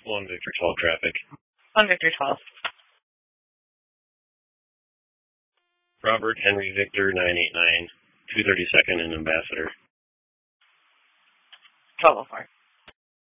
1 Victor 12 traffic. 1 Victor 12. Robert Henry Victor 989, 232nd and Ambassador. 1204.